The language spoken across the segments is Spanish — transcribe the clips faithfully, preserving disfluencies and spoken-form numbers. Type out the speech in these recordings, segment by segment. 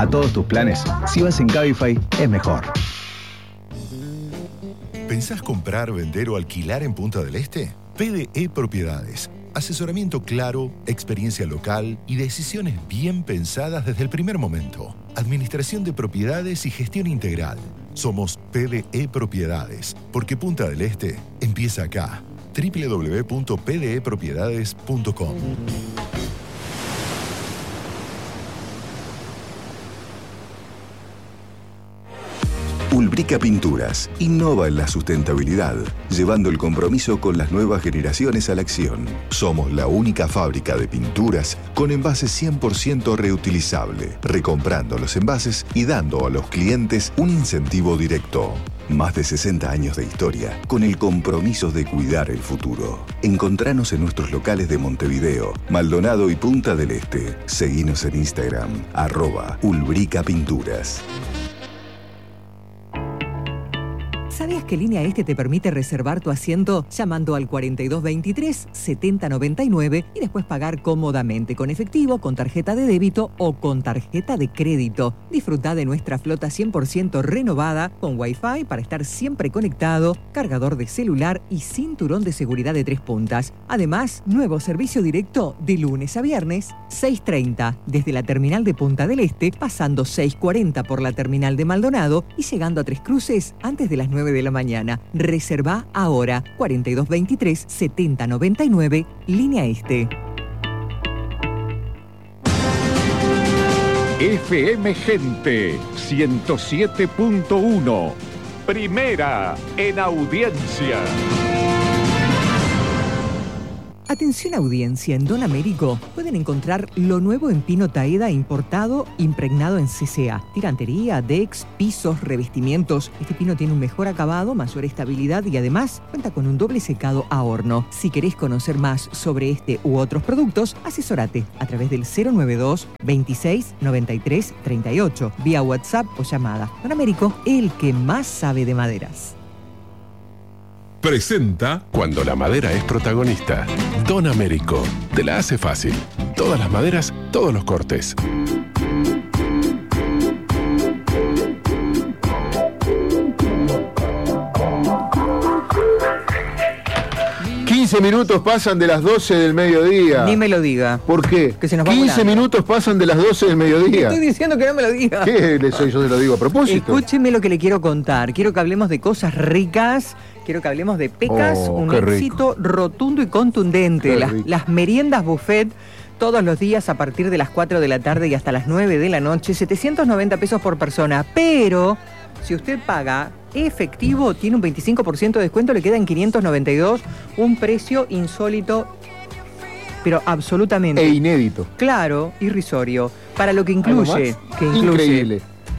A todos tus planes, si vas en Cabify, es mejor. ¿Pensás comprar, vender o alquilar en Punta del Este? P D E Propiedades. Asesoramiento claro, experiencia local y decisiones bien pensadas desde el primer momento. Administración de propiedades y gestión integral. Somos P D E Propiedades, porque Punta del Este empieza acá. doble u doble u doble u punto p d e propiedades punto com. Ulbrica Pinturas innova en la sustentabilidad, llevando el compromiso con las nuevas generaciones a la acción. Somos la única fábrica de pinturas con envases cien por ciento reutilizable, recomprando los envases y dando a los clientes un incentivo directo. Más de sesenta años de historia, con el compromiso de cuidar el futuro. Encontranos en nuestros locales de Montevideo, Maldonado y Punta del Este. Seguinos en Instagram, arroba Ulbrica Pinturas. ¿Sabías que Línea Este te permite reservar tu asiento llamando al cuarenta y dos veintitrés, setenta noventa y nueve y después pagar cómodamente con efectivo, con tarjeta de débito o con tarjeta de crédito? Disfruta de nuestra flota cien por ciento renovada con Wi-Fi para estar siempre conectado, cargador de celular y cinturón de seguridad de tres puntas. Además, nuevo servicio directo de lunes a viernes, seis treinta desde la terminal de Punta del Este, pasando seis cuarenta por la terminal de Maldonado y llegando a Tres Cruces antes de las nueve de la mañana. Reserva ahora cuarenta y dos veintitrés, setenta noventa y nueve, Línea Este. F M Gente ciento siete punto uno, primera en audiencia. Atención audiencia, en Don Américo pueden encontrar lo nuevo en pino taeda importado, impregnado en C C A. Tirantería, decks, pisos, revestimientos. Este pino tiene un mejor acabado, mayor estabilidad y además cuenta con un doble secado a horno. Si querés conocer más sobre este u otros productos, asesórate a través del cero nueve dos, veintiséis, noventa y tres, treinta y ocho, vía WhatsApp o llamada. Don Américo, el que más sabe de maderas. Presenta Cuando la madera es protagonista. Don Américo. Te la hace fácil. Todas las maderas, todos los cortes. quince minutos pasan de las doce del mediodía. Ni me lo diga. ¿Por qué? Que se nos va quince volando. minutos pasan de las doce del mediodía. Estoy diciendo que no me lo diga. ¿Qué le soy? Yo se lo digo a propósito. Escúcheme lo que le quiero contar. Quiero que hablemos de cosas ricas. Quiero que hablemos de Pecas, Oh, un qué rico. éxito rotundo y contundente. Qué Las, rico. las meriendas buffet todos los días a partir de las cuatro de la tarde y hasta las nueve de la noche. setecientos noventa pesos por persona. Pero si usted paga efectivo, tiene un veinticinco por ciento de descuento, le queda en quinientos noventa y dos. Un precio insólito, pero absolutamente. E inédito. Claro, irrisorio. Para lo que incluye. ¿Algo más? Que incluye Increíble.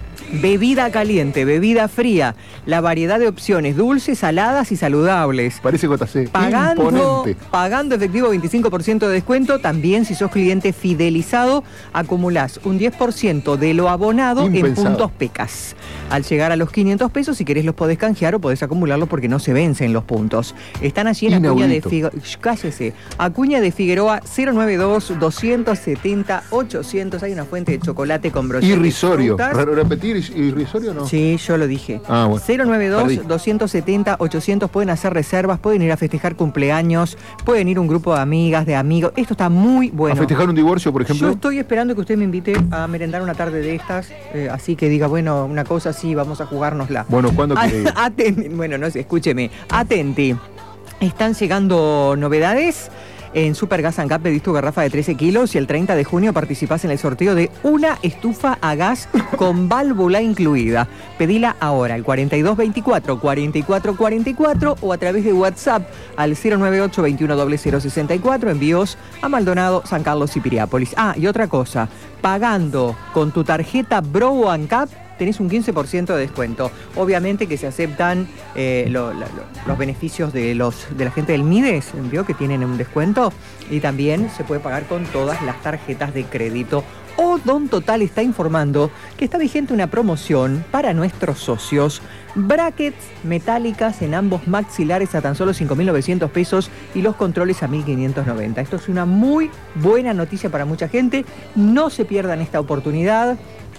bebida caliente, bebida fría, la variedad de opciones dulces, saladas y saludables. Parece J C. Pagando, Imponente. pagando efectivo veinticinco por ciento de descuento. También si sos cliente fidelizado, acumulás un diez por ciento de lo abonado en Impensado. puntos Pecas. Al llegar a los quinientos pesos, si querés los podés canjear o podés acumularlos porque no se vencen los puntos. Están allí en Acuña de Inaudito. Figueroa. Cállese. Acuña de Figueroa, cero nueve dos, doscientos setenta, ochocientos. Hay una fuente de chocolate con brochetas. Irrisorio. Re- ¿Repetir irrisorio o no? Sí, yo lo dije. Ah, bueno. cero nueve Perdí. dos, doscientos setenta, ochocientos. Pueden hacer reservas, pueden ir a festejar cumpleaños, pueden ir un grupo de amigas, de amigos. Esto está muy bueno. ¿A festejar un divorcio, por ejemplo? Yo estoy esperando que usted me invite a merendar una tarde de estas, eh, así que diga, bueno, una cosa así, vamos a jugárnosla. Bueno, ¿cuándo quiere ir? Aten- bueno, no sé, escúcheme. Atenti. Están llegando novedades. En Super Gas and Gas pedís tu garrafa de trece kilos y el treinta de junio participás en el sorteo de una estufa a gas con válvula incluida. Pedila ahora al cuarenta y dos veinticuatro, cuarenta y cuatro cuarenta y cuatro o a través de WhatsApp al cero nueve ocho, veintiuno cero cero sesenta y cuatro. Envíos a Maldonado, San Carlos y Piriápolis. Ah, y otra cosa, pagando con tu tarjeta Bro and Cap tenés un quince por ciento de descuento. Obviamente que se aceptan eh, lo, lo, lo, los beneficios de los de la gente del Mides, ¿vio? Que tienen un descuento. Y también se puede pagar con todas las tarjetas de crédito. Odon Total está informando que está vigente una promoción para nuestros socios. Brackets metálicas en ambos maxilares a tan solo cinco mil novecientos pesos y los controles a mil quinientos noventa. Esto es una muy buena noticia para mucha gente. No se pierdan esta oportunidad.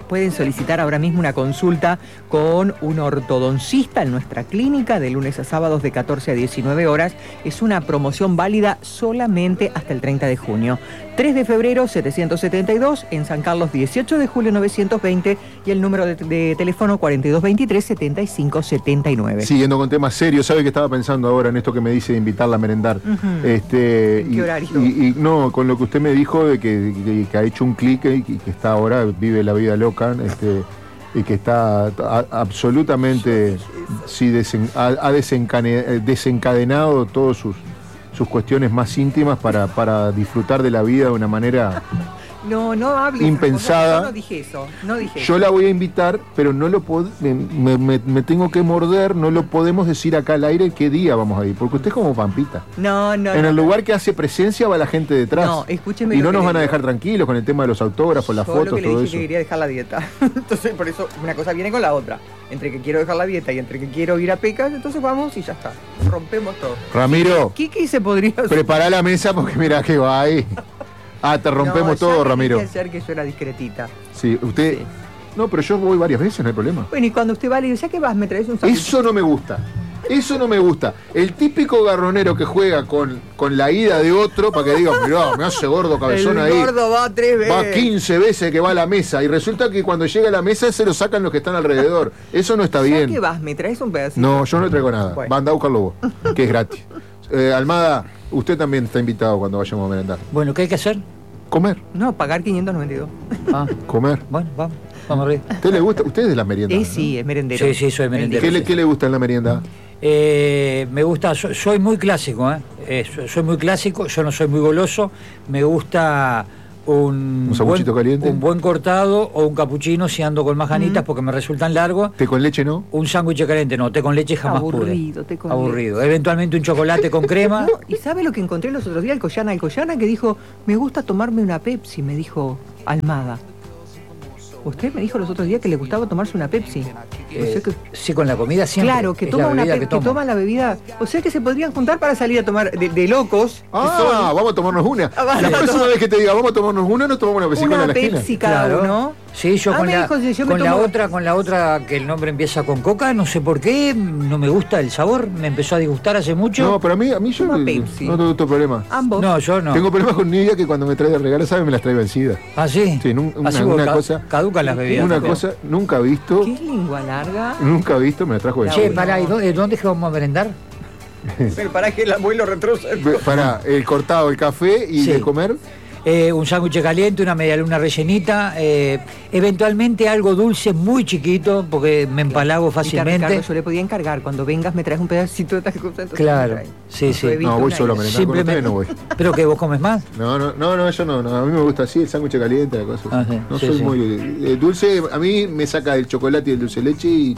pueden solicitar ahora mismo una consulta con un ortodoncista en nuestra clínica de lunes a sábados de catorce a diecinueve horas. Es una promoción válida solamente hasta el treinta de junio. tres de febrero setecientos setenta y dos, en San Carlos dieciocho de julio novecientos veinte y el número de, de teléfono cuarenta y dos veintitrés setenta y cinco setenta y nueve. Siguiendo con temas serios, ¿sabe qué estaba pensando ahora en esto que me dice de invitarla a merendar? Uh-huh. este, ¿En qué y, horario? Y, y no, con lo que usted me dijo de que, que, que ha hecho un clic y que, que está ahora, vive la vida loca, este, y que está a, absolutamente, sí, desen, ha, ha desencane, desencadenado todos sus sus cuestiones más íntimas para, para disfrutar de la vida de una manera no, no hables, impensada. No, no dije eso, no dije Yo eso. la voy a invitar, pero no lo puedo, me, me, me tengo que morder, no lo podemos decir acá al aire qué día vamos a ir, porque usted es como Pampita. No, no. En no, el no. lugar que hace presencia va la gente detrás. No, escúcheme Y lo no que nos le van a digo. dejar tranquilos con el tema de los autógrafos, las Yo fotos, lo que le todo dije eso. que quería dejar la dieta. Entonces, por eso una cosa viene con la otra. Entre que quiero dejar la dieta y entre que quiero ir a Pecas, entonces vamos y ya está. Rompemos todo. Ramiro, Kiki se podría hacer. prepara la mesa porque mira que va ahí. Ah, te rompemos No, ya todo, que Ramiro. quería hacer que yo era discretita. Sí, usted... Sí. No, pero yo voy varias veces, no hay problema. Bueno, y cuando usted va, le dice, ¿ya que vas? ¿Me traes un sándwich? Eso no me gusta. Eso no me gusta. El típico garronero que juega con, con la ida de otro para que diga, mirá, me hace gordo cabezón El ahí. gordo va tres veces. Va quince veces que va a la mesa. Y resulta que cuando llega a la mesa se lo sacan los que están alrededor. Eso no está ¿Ya bien. que vas? ¿Me traes un pedacito? No, yo no traigo nada. Bueno. Va, anda a buscarlo vos, que es gratis. Eh, Almada, usted también está invitado cuando vayamos a merendar. Bueno, ¿qué hay que hacer? Comer, No, pagar quinientos noventa y dos. Ah, comer. bueno, vamos, vamos arriba. ¿Usted le gusta? ¿Usted es de las meriendas? Eh, sí, es merendero. Sí, sí, soy merendero. ¿Qué le, qué le gusta en la merienda? Eh, me gusta, so- soy muy clásico, ¿eh? Eh, so- soy muy clásico, yo no soy muy goloso, me gusta un, ¿Un sanguchito buen, caliente? un buen cortado o un capuchino si ando con majanitas porque me resultan largos. ¿Té con leche no? Un sándwich caliente, no, té con leche jamás Aburrido, pude. té con Aburrido. Eventualmente un chocolate con crema. No, ¿y sabe lo que encontré los otros días? El Coyana, el Coyana que dijo, me gusta tomarme una Pepsi, me dijo Almada. Usted me dijo los otros días que le gustaba tomarse una Pepsi. O sea Eh, que- sí, con la comida siempre. claro, que es toma la una bebida Pepsi, que que, tomo. toma la bebida. O sea que se podrían juntar para salir a tomar de, de locos. que Ah, son vamos a tomarnos una. Ah, vale. La próxima vez que te diga, vamos a tomarnos una, nos tomamos una Pepsi una en la esquina. Pepsi cada Claro. uno. Sí, yo Ah, con, me la, dijo, si yo me con la tomo- otra, con la otra que el nombre empieza con coca, no sé por qué, no me gusta el sabor, me empezó a disgustar hace mucho. No, pero a mí, a mí yo Toma no, Pepsi. no tengo problema. Ambos. No, yo no. Tengo problemas con Nidia que cuando me trae de regalo, ¿sabe? Me las trae vencidas. ¿Ah, sí? Sí, nun- una, Así una ca- cosa. caducan las bebidas. Una también. cosa, nunca visto, ¿Qué es lengua larga? nunca visto, me la trajo La Che, vencida. pará, ¿y dónde, dónde es que vamos a merendar? Pero para que el abuelo retroceda. Para el cortado, el café y Sí. de comer. Eh, un sándwich caliente, una media luna rellenita, eh, eventualmente algo dulce muy chiquito, porque me empalago Ricardo, fácilmente. yo le podía encargar, cuando vengas me traes un pedacito de estas cosas. entonces Claro, me traes. sí, sí. Yo evito No, voy una solo a idea. merendar. Con ustedes no voy. ¿Pero que vos comes más? No, no, no, no, yo no, no. A mí me gusta así, el sándwich caliente, la cosa. Ah, sí, no sí, soy sí. muy. eh, dulce, a mí me saca el chocolate y el dulce de leche y,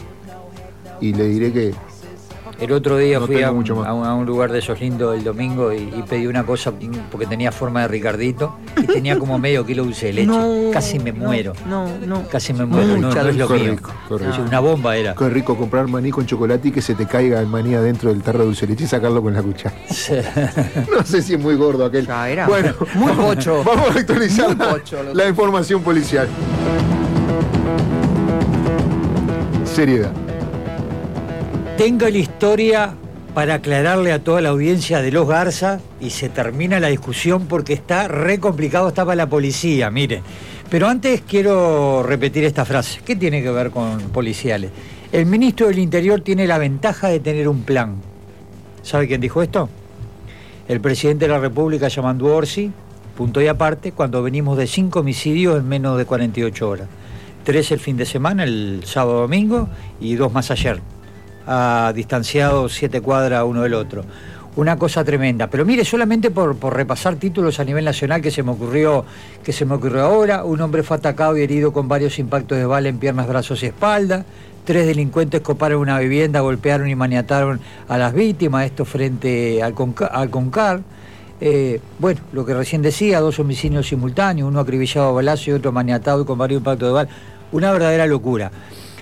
y le diré que. El otro día No fui tengo a un, mucho más. a un- a un lugar de esos lindos el domingo y, y pedí una cosa porque tenía forma de Ricardito y tenía como medio kilo de dulce de leche. No, Casi me no, muero. No, no. Casi me muero. No, Mucha no es lo Qué mío. rico, qué rico. Sí, una bomba era. Qué rico comprar maní con chocolate y que se te caiga el maní adentro del tarro de dulce de leche y sacarlo con la cuchara. No sé si es muy gordo aquel. Ya era. Bueno, Muy pocho. vamos a actualizar Muy la, pocho, lo la sé. información policial. Seriedad. Tengo la historia para aclararle a toda la audiencia de Los Garza y se termina la discusión porque está re complicado, está para la policía, mire. Pero antes quiero repetir esta frase. ¿Qué tiene que ver con policiales? El ministro del Interior tiene la ventaja de tener un plan. ¿Sabe quién dijo esto? El presidente de la República, Yamandu Orsi, punto y aparte, cuando venimos de cinco homicidios en menos de cuarenta y ocho horas. Tres el fin de semana, el sábado domingo, y dos más ayer. A distanciados siete cuadras uno del otro. Una cosa tremenda. Pero mire, solamente por, por repasar títulos a nivel nacional que se me ocurrió, que se me ocurrió ahora, un hombre fue atacado y herido con varios impactos de bala en piernas, brazos y espalda. Tres delincuentes coparon una vivienda, golpearon y maniataron a las víctimas, esto frente al, Conca, al Concar. Eh, bueno, lo que recién decía, dos homicidios simultáneos, uno acribillado a balazo y otro maniatado y con varios impactos de bala. Una verdadera locura.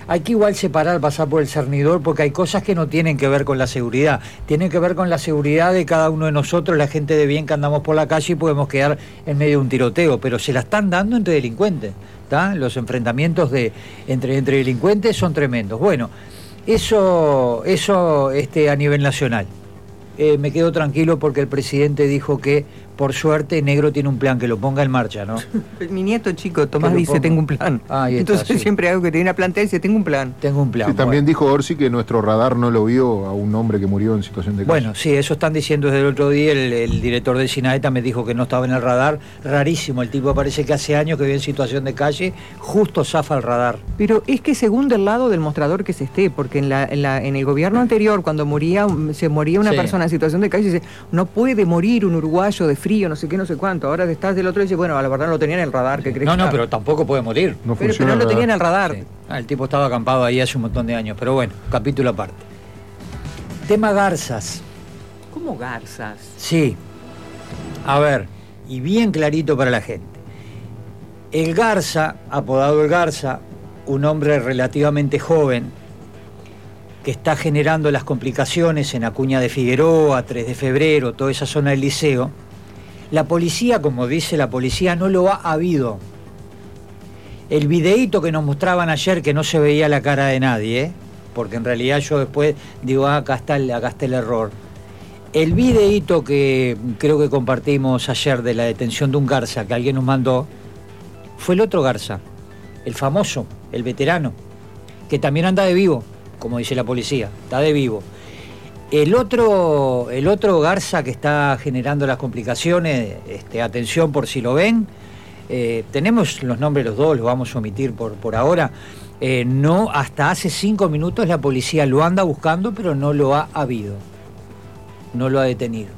Hay que igual separar, pasar por el cernidor, porque hay cosas que no tienen que ver con la seguridad. Tienen que ver con la seguridad de cada uno de nosotros, la gente de bien que andamos por la calle y podemos quedar en medio de un tiroteo, pero se la están dando entre delincuentes, ¿tá? Los enfrentamientos de, entre, entre delincuentes son tremendos. Bueno, eso, eso este, a nivel nacional. Eh, me quedo tranquilo porque el presidente dijo que, por suerte, Negro tiene un plan, que lo ponga en marcha, ¿no? Mi nieto chico, Tomás, dice, ponga? tengo un plan. Ah, está, Entonces sí. siempre hago que tiene una plantea y dice, tengo un plan. Tengo un plan. Sí, también bueno. dijo Orsi que nuestro radar no lo vio a un hombre que murió en situación de calle. Bueno, sí, eso están diciendo desde el otro día. El, el director del SINAETA me dijo que no estaba en el radar. Rarísimo, el tipo parece que hace años que vive en situación de calle, justo zafa el radar. Pero es que según del lado del mostrador que se esté, porque en, la, en, la, en el gobierno anterior, cuando moría se moría una Sí. persona en situación de calle, dice, no puede morir un uruguayo de frío, no sé qué, no sé cuánto. Ahora estás del otro y dice, bueno, a la verdad no lo tenía en el radar, ¿qué crees? No, no, pero tampoco puede morir. No pero, funciona pero no lo el tenía en radar. el radar. Sí. Ah, el tipo estaba acampado ahí hace un montón de años, pero bueno, capítulo aparte. Tema garzas. ¿Cómo garzas? Sí. A ver, y bien clarito para la gente. El Garza, apodado el Garza, un hombre relativamente joven, que está generando las complicaciones en Acuña de Figueroa, tres de febrero, toda esa zona del Liceo, la policía, como dice la policía, no lo ha habido. El videíto que nos mostraban ayer, que no se veía la cara de nadie, ¿eh? Porque en realidad yo después digo, ah, acá está el, acá está el error. El videíto que creo que compartimos ayer de la detención de un Garza que alguien nos mandó, fue el otro Garza, el famoso, el veterano, que también anda de vivo, como dice la policía, está de vivo. El otro, el otro Garza que está generando las complicaciones, este, atención por si lo ven, eh, tenemos los nombres de los dos, los vamos a omitir por, por ahora. Eh, no, hasta hace cinco minutos la policía lo anda buscando, pero no lo ha habido, no lo ha detenido.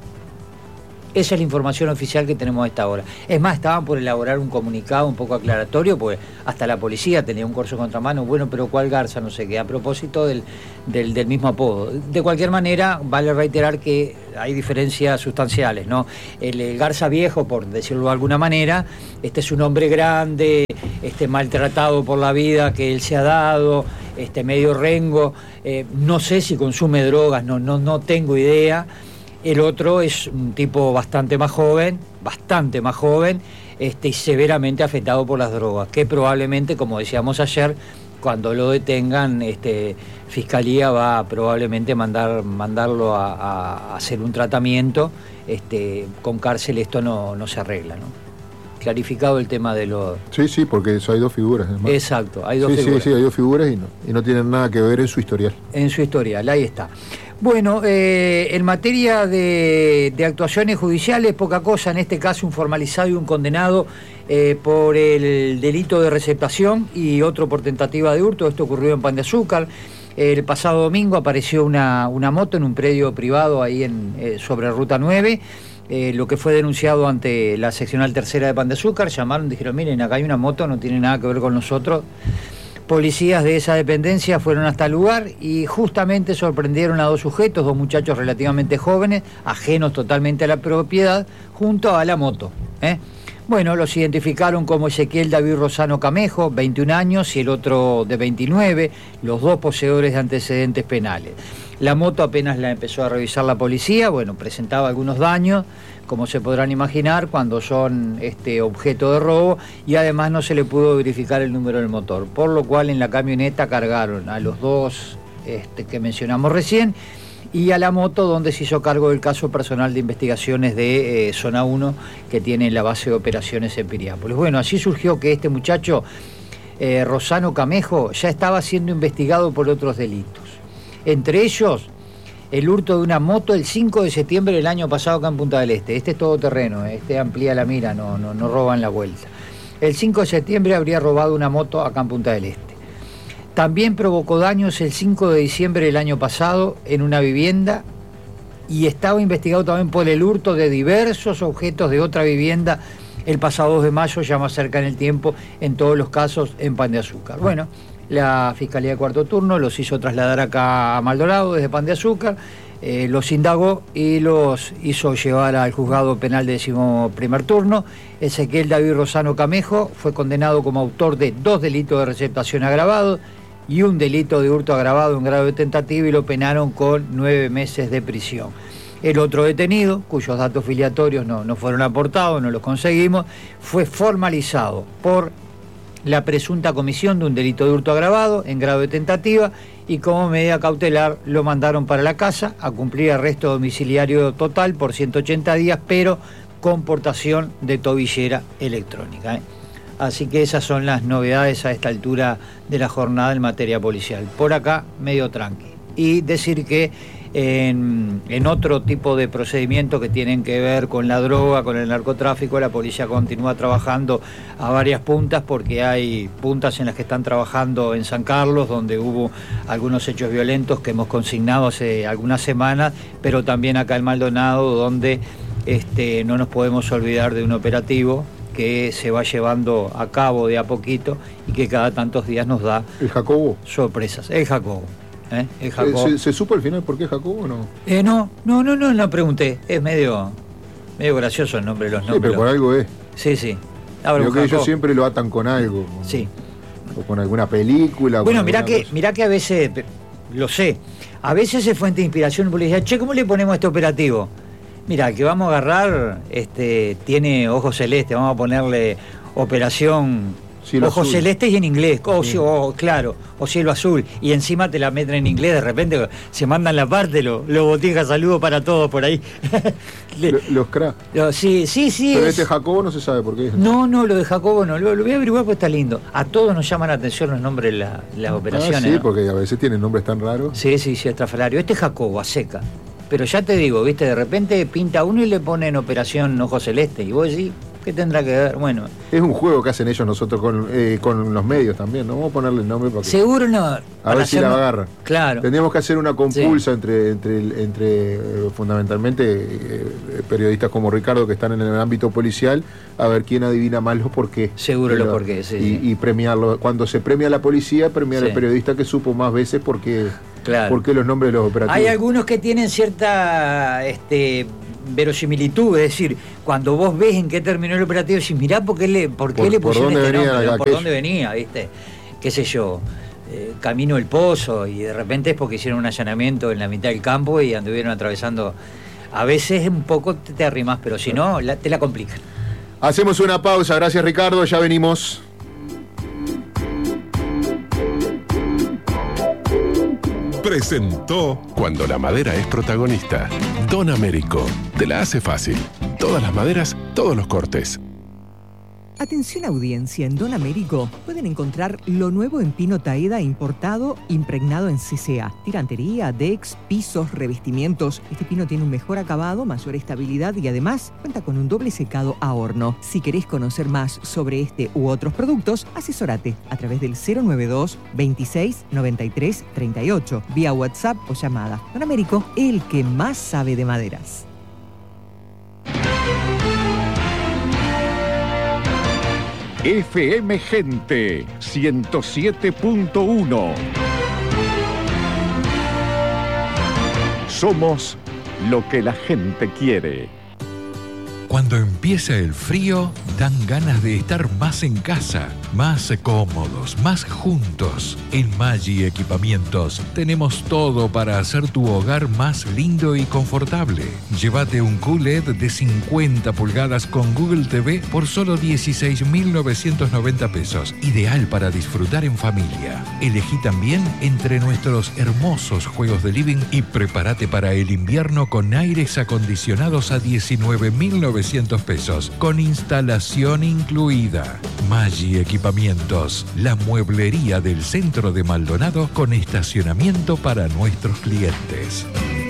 Esa es la información oficial que tenemos a esta hora. Es más, estaban por elaborar un comunicado un poco aclaratorio, porque hasta la policía tenía un corso contramano. Bueno, pero ¿cuál Garza? No sé qué, a propósito del, del, del mismo apodo. De cualquier manera, vale reiterar que hay diferencias sustanciales, ¿no? El, el Garza viejo, por decirlo de alguna manera, este es un hombre grande, este, maltratado por la vida que él se ha dado, este, medio rengo, eh, no sé si consume drogas, no, no, no tengo idea. El otro es un tipo bastante más joven, bastante más joven, este, y severamente afectado por las drogas, que probablemente, como decíamos ayer, cuando lo detengan, este, Fiscalía va a probablemente mandar, mandarlo a, a hacer un tratamiento, este, con cárcel esto no, no se arregla, ¿no? Clarificado el tema de los... Sí, sí, porque eso hay dos figuras. Además. Exacto, hay dos sí, figuras. Sí, sí, hay dos figuras y no, y no tienen nada que ver en su historial. En su historial, ahí está. Bueno, eh, en materia de, de actuaciones judiciales, poca cosa, en este caso un formalizado y un condenado eh, por el delito de receptación y otro por tentativa de hurto. Esto ocurrió en Pan de Azúcar. El pasado domingo apareció una, una moto en un predio privado ahí en, eh, sobre Ruta nueve, eh, lo que fue denunciado ante la seccional tercera de Pan de Azúcar. Llamaron, dijeron, miren, acá hay una moto, no tiene nada que ver con nosotros. Policías de esa dependencia fueron hasta el lugar y justamente sorprendieron a dos sujetos, dos muchachos relativamente jóvenes, ajenos totalmente a la propiedad, junto a la moto, ¿eh? Bueno, los identificaron como Ezequiel David Rosano Camejo, veintiún años, y el otro de veintinueve, los dos poseedores de antecedentes penales. La moto apenas la empezó a revisar la policía, bueno, presentaba algunos daños, como se podrán imaginar, cuando son este, objeto de robo, y además no se le pudo verificar el número del motor, por lo cual en la camioneta cargaron a los dos este, que mencionamos recién, y a la moto, donde se hizo cargo del caso personal de investigaciones de eh, Zona uno, que tiene la base de operaciones en Piriápolis. Bueno, así surgió que este muchacho, eh, Rosano Camejo, ya estaba siendo investigado por otros delitos. Entre ellos, el hurto de una moto el cinco de septiembre del año pasado acá en Punta del Este. Este es todoterreno, este amplía la mira, no, no, no roban la vuelta. El cinco de septiembre habría robado una moto acá en Punta del Este. También provocó daños el cinco de diciembre del año pasado en una vivienda y estaba investigado también por el hurto de diversos objetos de otra vivienda el pasado dos de mayo, ya más cerca en el tiempo, en todos los casos en Pan de Azúcar. Bueno, la Fiscalía de Cuarto Turno los hizo trasladar acá a Maldonado desde Pan de Azúcar, eh, los indagó y los hizo llevar al juzgado penal de décimo primer turno. Ezequiel David Rosano Camejo fue condenado como autor de dos delitos de receptación agravado y un delito de hurto agravado en grado de tentativa y lo penaron con nueve meses de prisión. El otro detenido, cuyos datos filiatorios no, no fueron aportados, no los conseguimos, fue formalizado por la presunta comisión de un delito de hurto agravado en grado de tentativa y como medida cautelar lo mandaron para la casa a cumplir arresto domiciliario total por ciento ochenta días, pero con portación de tobillera electrónica, ¿eh? Así que esas son las novedades a esta altura de la jornada en materia policial. Por acá, medio tranqui. Y decir que en, en otro tipo de procedimientos que tienen que ver con la droga, con el narcotráfico, la policía continúa trabajando a varias puntas, porque hay puntas en las que están trabajando en San Carlos, donde hubo algunos hechos violentos que hemos consignado hace algunas semanas, pero también acá en Maldonado, donde este, no nos podemos olvidar de un operativo que se va llevando a cabo de a poquito y que cada tantos días nos da ¿El Jacobo? sorpresas. El Jacobo. ¿eh? El Jacobo. ¿Se, ¿Se supo al final por qué Jacobo o no? Eh, no, no, no, no, no pregunté. Es medio, medio gracioso el nombre de los Sí, nombres. pero por algo es. Sí, sí. Ahora, Creo un que ellos Jacobo. siempre lo atan con algo. Con, Sí. O con alguna película. Bueno, con mirá alguna que, cosa. mirá que a veces, pe- lo sé, a veces es fuente de inspiración porque dice, che, ¿cómo le ponemos a este operativo? Mira, el que vamos a agarrar este, tiene ojos celestes, vamos a ponerle operación Cielo ojos azul. celestes y en inglés, o, Sí. ci- o, claro, o cielo azul, y encima te la meten en inglés, de repente se mandan la parte, lo, lo botija, saludo para todos por ahí. Le- Lo- Los cracks. lo- sí, sí, sí. Pero es- este Jacobo no se sabe por qué. No, no, lo de Jacobo no, lo, lo voy a averiguar porque está lindo. A todos nos llaman la atención los nombres de la- las operaciones. Ah, sí, ¿no? porque a veces tienen nombres tan raros. Sí, sí, sí, estrafalario. Este es Jacobo, a seca. Pero ya te digo, viste, de repente pinta uno y le ponen operación Ojo Celeste. Y vos decís, ¿qué tendrá que ver? Bueno, Es un juego que hacen ellos nosotros con, eh, con los medios también, ¿no? Vamos a ponerle el nombre para que... seguro no. A para ver si la hacernos- agarra. Claro. Tendríamos que hacer una compulsa entre, entre, entre eh, fundamentalmente, eh, periodistas como Ricardo que están en el ámbito policial, a ver quién adivina más los porqués. Seguro Y los lo- porqués, sí, Y, sí. y premiarlo. Cuando se premia a la policía, premiar Sí. al periodista que supo más veces por qué, Claro. por qué los nombres de los operativos. Hay algunos que tienen cierta este, verosimilitud, es decir, cuando vos ves en qué terminó el operativo, decís, mirá por qué le, por qué Por- le por pusieron dónde este venía nombre, la- por aquello. dónde venía, ¿viste? Qué sé yo, eh, Camino El Pozo, y de repente es porque hicieron un allanamiento en la mitad del campo y anduvieron atravesando. A veces un poco te, te arrimas, pero si no, la- te la complican. Hacemos una pausa, gracias Ricardo, ya venimos. Presentó Cuando la madera es protagonista. Don Américo. Te la hace fácil. Todas las maderas, todos los cortes. Atención audiencia, en Don Américo pueden encontrar lo nuevo en pino taeda importado, impregnado en C C A. Tirantería, decks, pisos, revestimientos. Este pino tiene un mejor acabado, mayor estabilidad y además cuenta con un doble secado a horno. Si querés conocer más sobre este u otros productos, asesórate a través del cero nueve dos, veintiséis, noventa y tres, treinta y ocho, vía WhatsApp o llamada. Don Américo, el que más sabe de maderas. F M Gente ciento siete punto uno. Somos lo que la gente quiere. Cuando empieza el frío, dan ganas de estar más en casa, más cómodos, más juntos. En Maggi Equipamientos tenemos todo para hacer tu hogar más lindo y confortable. Llévate un Q L E D de cincuenta pulgadas con Google T V por solo dieciséis mil novecientos noventa pesos. Ideal para disfrutar en familia. Elegí también entre nuestros hermosos juegos de living y prepárate para el invierno con aires acondicionados a diecinueve mil novecientos pesos, con instalación incluida. Maggi Equipamientos, la mueblería del centro de Maldonado con estacionamiento para nuestros clientes.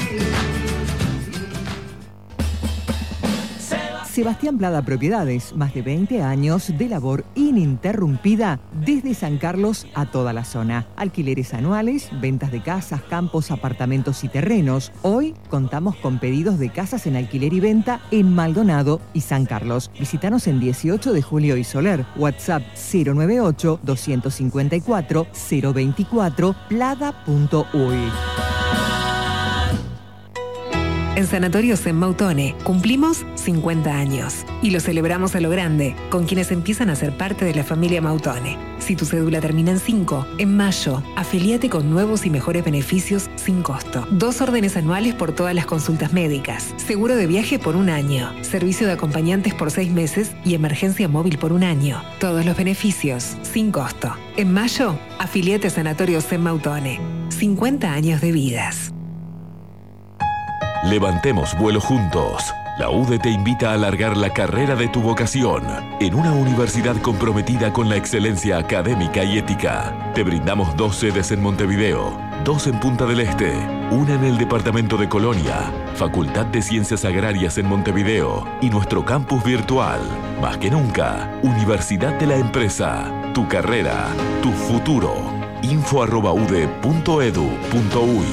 Sebastián Plada Propiedades, más de veinte años de labor ininterrumpida desde San Carlos a toda la zona. Alquileres anuales, ventas de casas, campos, apartamentos y terrenos. Hoy contamos con pedidos de casas en alquiler y venta en Maldonado y San Carlos. Visítanos en dieciocho de julio y Soler. WhatsApp cero nueve ocho, dos cinco cuatro, cero dos cuatro, plada punto uy. En Sanatorios en Mautone cumplimos cincuenta años y lo celebramos a lo grande con quienes empiezan a ser parte de la familia Mautone. Si tu cédula termina en cinco, en mayo, afiliate con nuevos y mejores beneficios sin costo. Dos órdenes anuales por todas las consultas médicas, seguro de viaje por un año, servicio de acompañantes por seis meses y emergencia móvil por un año. Todos los beneficios sin costo. En mayo, afiliate a Sanatorios en Mautone. cincuenta años de vidas. Levantemos vuelo juntos. La U D E te invita a alargar la carrera de tu vocación en una universidad comprometida con la excelencia académica y ética. Te brindamos dos sedes en Montevideo, dos en Punta del Este, una en el departamento de Colonia, Facultad de Ciencias Agrarias en Montevideo y nuestro campus virtual. Más que nunca, Universidad de la Empresa. Tu carrera, tu futuro. info arroba ude punto edu punto uy.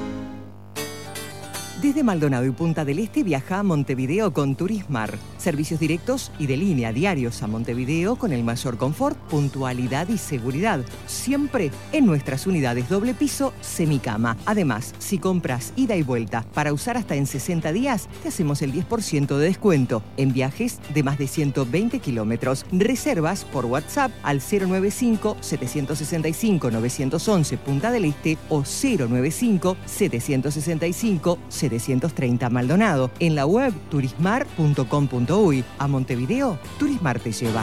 Desde Maldonado y Punta del Este viaja a Montevideo con Turismar. Servicios directos y de línea diarios a Montevideo con el mayor confort, puntualidad y seguridad. Siempre en nuestras unidades doble piso, semicama. Además, si compras ida y vuelta para usar hasta en sesenta días, te hacemos el diez por ciento de descuento en viajes de más de ciento veinte kilómetros. Reservas por WhatsApp al cero noventa y cinco, setecientos sesenta y cinco, novecientos once Punta del Este o cero noventa y cinco, setecientos sesenta y cinco, setecientos treinta Maldonado. En la web turismar punto com punto uy. A Montevideo, Turismar te lleva.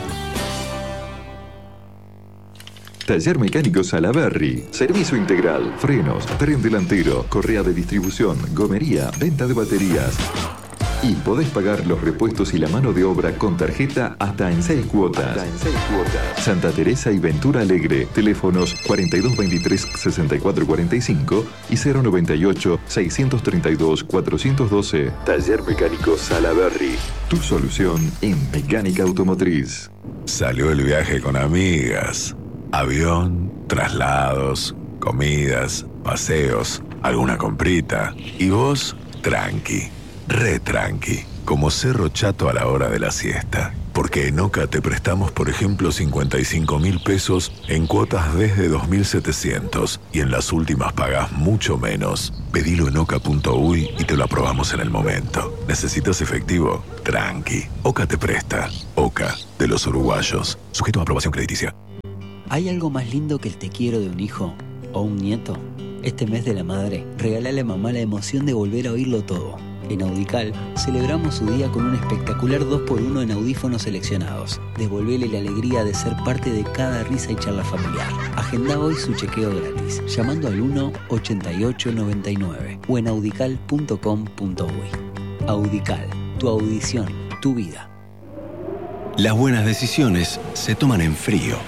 Taller Mecánico Salaberry. Servicio integral, frenos, tren delantero, correa de distribución, gomería, venta de baterías. Y podés pagar los repuestos y la mano de obra con tarjeta hasta en seis cuotas. Hasta en seis cuotas. Santa Teresa y Ventura Alegre. Teléfonos cuarenta y dos veintitrés, sesenta y cuatro cuarenta y cinco y cero noventa y ocho, seiscientos treinta y dos, cuatrocientos doce. Taller Mecánico Salaberry. Tu solución en mecánica automotriz. Salió el viaje con amigas. Avión, traslados, comidas, paseos, alguna comprita. Y vos, tranqui. Re tranqui, como Cerro Chato a la hora de la siesta. Porque en Oca te prestamos, por ejemplo, cincuenta y cinco mil pesos en cuotas desde dos mil setecientos y en las últimas pagás mucho menos. Pedilo en oca punto uy y te lo aprobamos en el momento. ¿Necesitas efectivo? Tranqui. Oca te presta. Oca, de los uruguayos. Sujeto a aprobación crediticia. ¿Hay algo más lindo que el te quiero de un hijo o un nieto? Este mes de la madre, regálale a mamá la emoción de volver a oírlo todo. En Audical celebramos su día con un espectacular dos por uno en audífonos seleccionados. Devolvele la alegría de ser parte de cada risa y charla familiar. Agenda hoy su chequeo gratis, llamando al uno, ochenta y ocho, noventa y nueve o en audical punto com punto uy. Audical, tu audición, tu vida. Las buenas decisiones se toman en frío.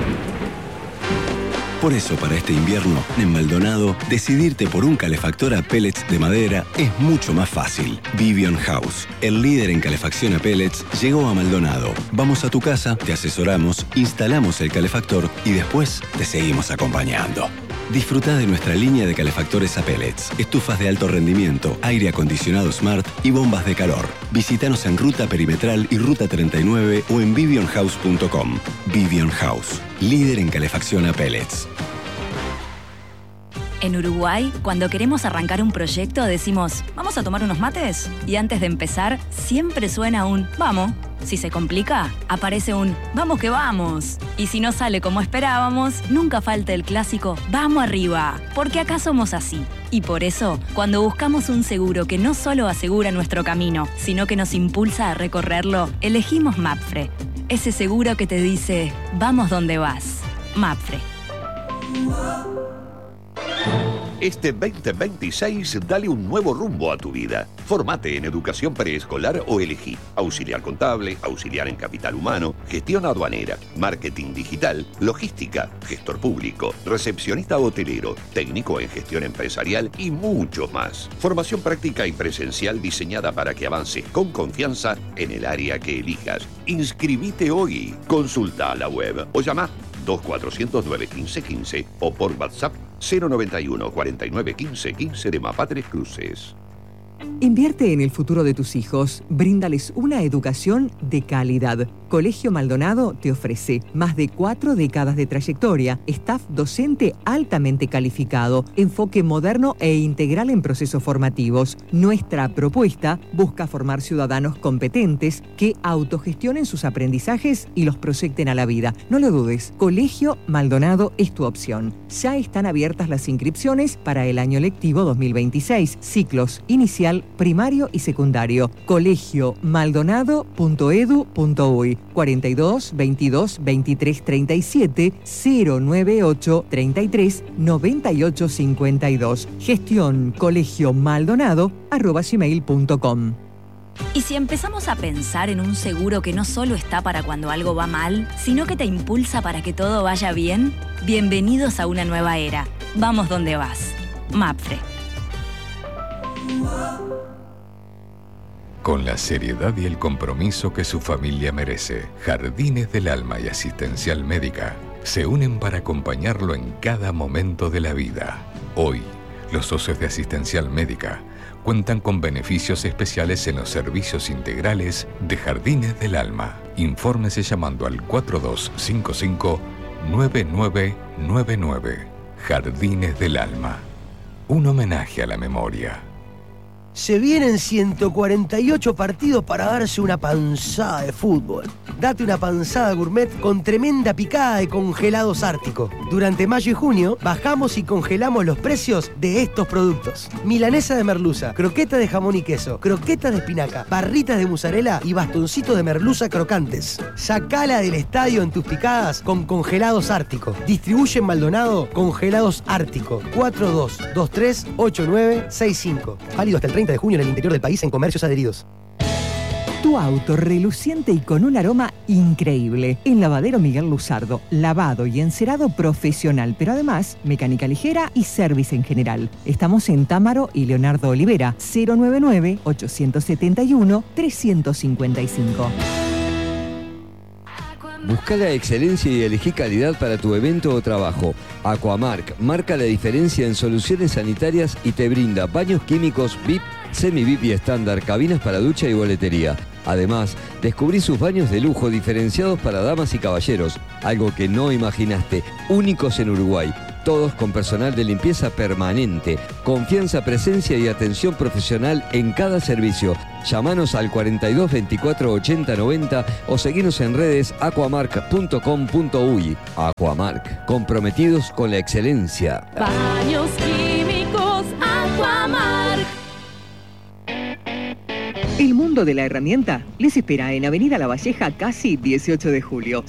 Por eso, para este invierno, en Maldonado, decidirte por un calefactor a pellets de madera es mucho más fácil. Vivion House, el líder en calefacción a pellets, llegó a Maldonado. Vamos a tu casa, te asesoramos, instalamos el calefactor y después te seguimos acompañando. Disfruta de nuestra línea de calefactores a pellets, estufas de alto rendimiento, aire acondicionado Smart y bombas de calor. Visítanos en Ruta Perimetral y Ruta treinta y nueve o en vivion house punto com. Vivion House, líder en calefacción a pellets. En Uruguay, cuando queremos arrancar un proyecto, decimos, ¿vamos a tomar unos mates? Y antes de empezar, siempre suena un «vamos». Si se complica, aparece un «vamos que vamos». Y si no sale como esperábamos, nunca falta el clásico «vamos arriba», porque acá somos así. Y por eso, cuando buscamos un seguro que no solo asegura nuestro camino, sino que nos impulsa a recorrerlo, elegimos Mapfre. Ese seguro que te dice «vamos donde vas». Mapfre. Este veinte veintiséis, dale un nuevo rumbo a tu vida. Formate en educación preescolar o elegí auxiliar contable, auxiliar en capital humano, gestión aduanera, marketing digital, logística, gestor público, recepcionista hotelero, técnico en gestión empresarial y mucho más. Formación práctica y presencial diseñada para que avances con confianza en el área que elijas. Inscribite hoy. Consulta a la web o llama dos cuatrocientos, nueve quince, quince o por WhatsApp cero noventa y uno, cuarenta y nueve, quince, quince de Mapá Tres Cruces. Invierte en el futuro de tus hijos. Bríndales una educación de calidad. Colegio Maldonado te ofrece más de cuatro décadas de trayectoria, staff docente altamente calificado, enfoque moderno e integral en procesos formativos. Nuestra propuesta busca formar ciudadanos competentes que autogestionen sus aprendizajes y los proyecten a la vida. No lo dudes, Colegio Maldonado es tu opción. Ya están abiertas las inscripciones para el año lectivo dos mil veintiséis, ciclos inicial, primario y secundario. colegio maldonado punto edu punto uy cuarenta y dos, veintidós, veintitrés, treinta y siete, cero noventa y ocho, treinta y tres, noventa y ocho, cincuenta y dos. Gestión colegio maldonado arroba gmail punto com. ¿Y si empezamos a pensar en un seguro que no solo está para cuando algo va mal, sino que te impulsa para que todo vaya bien? Bienvenidos a una nueva era. Vamos donde vas. Mapfre. Con la seriedad y el compromiso que su familia merece, Jardines del Alma y Asistencial Médica se unen para acompañarlo en cada momento de la vida. Hoy, los socios de Asistencial Médica cuentan con beneficios especiales en los servicios integrales de Jardines del Alma. Infórmese llamando al cuatro dos cinco cinco, nueve nueve nueve nueve. Jardines del Alma. Un homenaje a la memoria. Se vienen ciento cuarenta y ocho partidos para darse una panzada de fútbol. Date una panzada gourmet con tremenda picada de congelados Ártico. Durante mayo y junio bajamos y congelamos los precios de estos productos. Milanesa de merluza, croqueta de jamón y queso, croquetas de espinaca, barritas de mozzarella y bastoncitos de merluza crocantes. Sacala del estadio en tus picadas con congelados Ártico. Distribuye en Maldonado Congelados Ártico. cuatro dos dos tres ocho nueve seis cinco. Válido hasta el treinta de junio en el interior del país en comercios adheridos. Tu auto reluciente y con un aroma increíble. En Lavadero Miguel Luzardo, lavado y encerado profesional, pero además mecánica ligera y service en general. Estamos en Támaro y Leonardo Olivera, cero noventa y nueve, ochocientos setenta y uno, trescientos cincuenta y cinco. Busca la excelencia y elegí calidad para tu evento o trabajo. Aquamark marca la diferencia en soluciones sanitarias y te brinda baños químicos V I P, semi-V I P y estándar, cabinas para ducha y boletería. Además, descubrí sus baños de lujo diferenciados para damas y caballeros, algo que no imaginaste, únicos en Uruguay. Todos con personal de limpieza permanente, confianza, presencia y atención profesional en cada servicio. Llámanos al cuarenta y dos, veinticuatro, ochenta, noventa o seguinos en redes aquamark punto com punto uy. Aquamark, comprometidos con la excelencia. Baños químicos Aquamark. El mundo de la herramienta les espera en Avenida La Valleja, casi dieciocho de julio.